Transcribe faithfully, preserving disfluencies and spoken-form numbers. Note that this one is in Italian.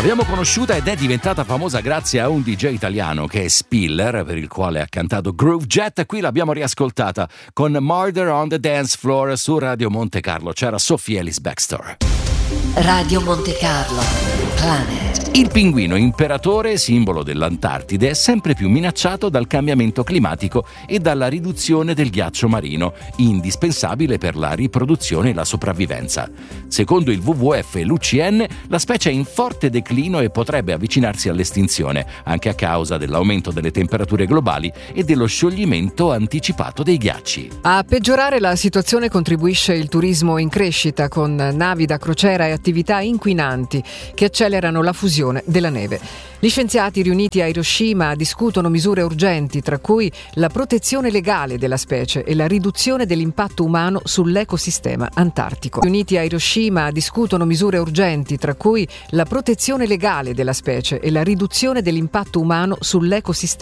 L'abbiamo conosciuta ed è diventata famosa grazie a un D J italiano che è Spiller, per il quale ha cantato Groove Jet. Qui l'abbiamo riascoltata con Murder on the Dance Floor su Radio Monte Carlo. C'era Sophie Ellis Bextor. Radio Monte Carlo, Planet. Il pinguino imperatore, simbolo dell'Antartide, è sempre più minacciato dal cambiamento climatico e dalla riduzione del ghiaccio marino, indispensabile per la riproduzione e la sopravvivenza. Secondo il W W F e l'U C N, la specie è in forte declino e potrebbe avvicinarsi all'estinzione, anche a causa dell'aumento delle temperature globali e dello scioglimento anticipato dei ghiacci. A peggiorare la situazione contribuisce il turismo in crescita, con navi da crociera e attività inquinanti che accelerano la fusione della neve. Gli scienziati riuniti a Hiroshima discutono misure urgenti, tra cui la protezione legale della specie e la riduzione dell'impatto umano sull'ecosistema antartico. Riuniti a Hiroshima discutono misure urgenti, tra cui la protezione legale della specie e la riduzione dell'impatto umano sull'ecosistema